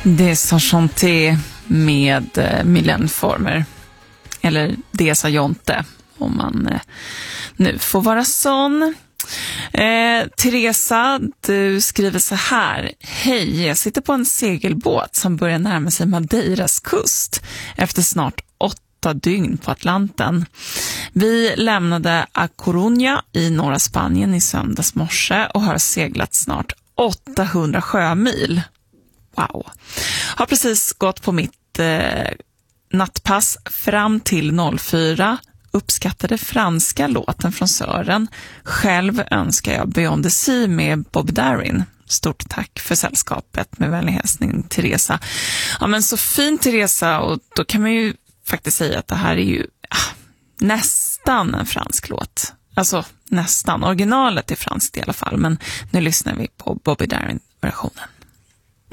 Det sa Chanté med Mylène Farmer. Eller det sa Jonte, om man nu får vara sån. Teresa, du skriver så här: hej, jag sitter på en segelbåt som börjar närma sig Madeiras kust efter snart 8 dygn på Atlanten. Vi lämnade A Coruña i norra Spanien i söndags morse och har seglat snart 800 sjömil. Wow. Har precis gått på mitt nattpass fram till 04. Uppskattade franska låten från Sören. Själv önskar jag Beyond the Sea med Bob Darin. Stort tack för sällskapet, med vänlig hälsning Teresa. Ja, men så fint, Teresa, och då kan man ju faktiskt säga att det här är ju nästan en fransk låt. Alltså nästan, originalet är franskt i alla fall, men nu lyssnar vi på Bobby Darin-versionen.